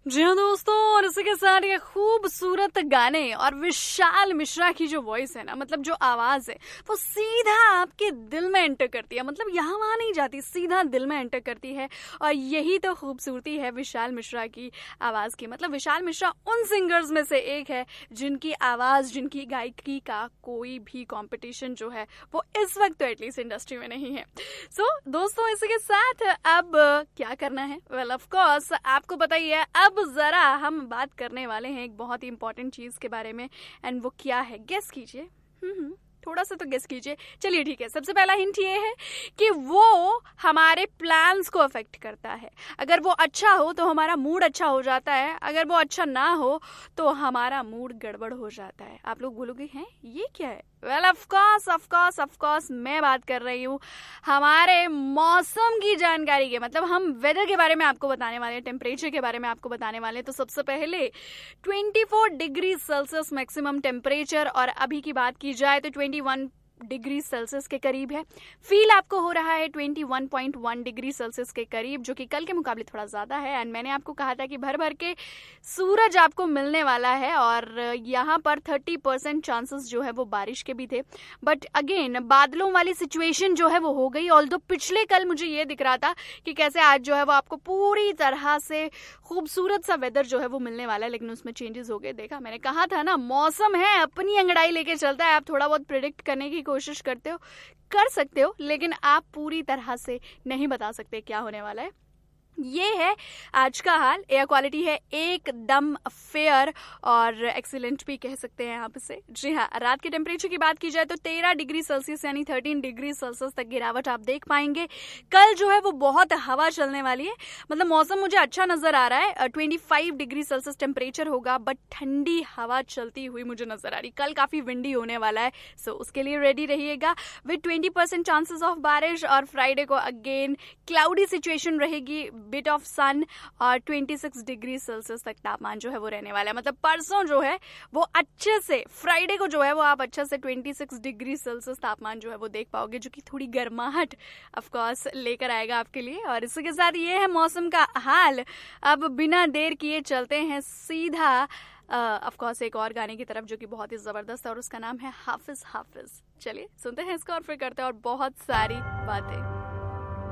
जी हाँ दोस्तों, और इसी के साथ ये खूबसूरत गाने और विशाल मिश्रा की जो वॉइस है ना, मतलब जो आवाज है वो सीधा आपके दिल में एंटर करती है। मतलब यहाँ वहाँ नहीं जाती, सीधा दिल में एंटर करती है। और यही तो खूबसूरती है विशाल मिश्रा की आवाज की। मतलब विशाल मिश्रा उन सिंगर्स में से एक है जिनकी आवाज, जिनकी गायकी का कोई भी कंपटीशन जो है वो इस वक्त तो एटलीस्ट इंडस्ट्री में नहीं है। सो दोस्तों, इसी के साथ अब क्या करना है? वेल ऑफ कोर्स आपको पता ही है। अब जरा हम बात करने वाले हैं एक बहुत ही इंपॉर्टेंट चीज के बारे में, एंड वो क्या है? गेस कीजिए। थोड़ा सा तो गेस कीजिए। चलिए ठीक है, सबसे पहला हिंट ये है कि वो हमारे प्लान्स को अफेक्ट करता है। अगर वो अच्छा हो तो हमारा मूड अच्छा हो जाता है, अगर वो अच्छा ना हो तो हमारा मूड गड़बड़ हो जाता है। आप लोग बोलोगे हैं ये क्या है? वेल ऑफ कोर्स मैं बात कर रही हूँ हमारे मौसम की जानकारी के। मतलब हम वेदर के बारे में आपको बताने वाले हैं, टेम्परेचर के बारे में आपको बताने वाले हैं। तो सबसे पहले 24 डिग्री सेल्सियस मैक्सिमम टेम्परेचर, और अभी की बात की जाए तो 21 डिग्री सेल्सियस के करीब है। फील आपको हो रहा है 21.1 डिग्री सेल्सियस के करीब, जो कि कल के मुकाबले थोड़ा ज्यादा है। एंड मैंने आपको कहा था कि भर भर के सूरज आपको मिलने वाला है, और यहाँ पर 30% चांसेस जो है वो बारिश के भी थे। बट अगेन बादलों वाली सिचुएशन जो है वो हो गई। ऑल्दो पिछले कल मुझे ये दिख रहा था कि कैसे आज जो है वो आपको पूरी तरह से खूबसूरत सा वेदर जो है वो मिलने वाला है, लेकिन उसमें चेंजेस हो गए। देखा, मैंने कहा था ना, मौसम है अपनी अंगड़ाई लेके चलता है। आप थोड़ा बहुत प्रिडिक्ट करने की कोशिश करते हो, कर सकते हो, लेकिन आप पूरी तरह से नहीं बता सकते क्या होने वाला है। ये है आज का हाल। एयर क्वालिटी है एकदम फेयर और एक्सीलेंट भी कह सकते हैं आप इसे। जी हाँ, रात के टेम्परेचर की बात की जाए तो 13 डिग्री सेल्सियस यानी 13 डिग्री सेल्सियस तक गिरावट आप देख पाएंगे। कल जो है वो बहुत हवा चलने वाली है। मतलब मौसम मुझे अच्छा नजर आ रहा है। 25 डिग्री सेल्सियस टेम्परेचर होगा, बट ठंडी हवा चलती हुई मुझे नजर आ रही। कल काफी विंडी होने वाला है, सो उसके लिए रेडी रहिएगा। विद 20% चांसेस ऑफ बारिश, और फ्राइडे को अगेन क्लाउडी सिचुएशन रहेगी, बिट ऑफ सन, और 26 डिग्री सेल्सियस तक तापमान जो है वो रहने वाला है। मतलब परसों जो है वो अच्छे से, फ्राइडे को जो है वो आप अच्छे से 26 डिग्री सेल्सियस तापमान जो है वो देख पाओगे, जो कि थोड़ी गर्माहट ऑफ कोर्स लेकर आएगा आपके लिए। और इसी के साथ ये है मौसम का हाल। अब बिना देर किए चलते हैं सीधा ऑफ कोर्स एक और गाने की तरफ, जो कि बहुत ही जबरदस्त है, और उसका नाम है हाफिज हाफिज। चलिए सुनते हैं इसको और फिर करते हैं और बहुत सारी बातें।